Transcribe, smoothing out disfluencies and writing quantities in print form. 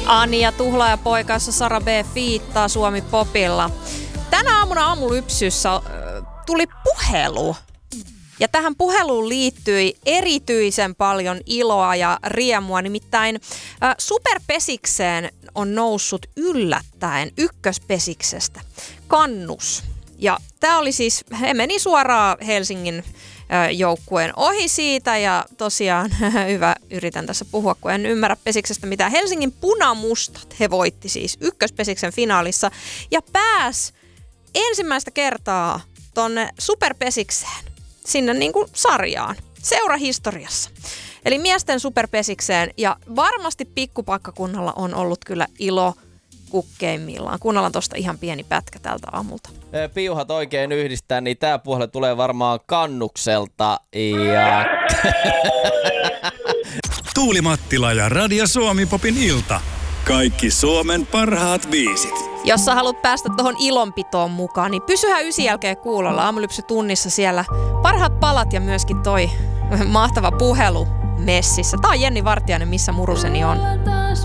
Anja Tuhlaaja-poikassa Sara B. fiittaa Suomi Popilla. Tänä aamuna aamulypsyssä tuli puhelu. Ja tähän puheluun liittyi erityisen paljon iloa ja riemua. Nimittäin Superpesikseen on noussut yllättäen ykköspesiksestä kannus. Ja tämä oli siis, he meni suoraan Helsingin joukkueen ohi siitä ja tosiaan hyvä, yritän tässä puhua, kun en ymmärrä pesiksestä mitään. Helsingin punamustat, he voitti siis ykköspesiksen finaalissa ja pääsi ensimmäistä kertaa tonne Superpesikseen, sinne niin kuin sarjaan, seurahistoriassa. Eli miesten Superpesikseen ja varmasti pikkupaikkakunnalla on ollut kyllä ilo kukkeimmillaan. Kuunnellaan tosta ihan pieni pätkä tältä aamulta. Piuhat oikein yhdistää, niin tää puhelin tulee varmaan Kannukselta ja... Tuuli Mattila ja Radio Suomi Popin ilta. Kaikki Suomen parhaat biisit. Jos sä haluat päästä tuohon ilonpitoon mukaan, niin pysyhän 9 jälkeen kuulolla. Aamulypsy tunnissa siellä parhaat palat ja myöskin toi mahtava puhelu messissä. Tää on Jenni Vartiainen, missä muruseni on.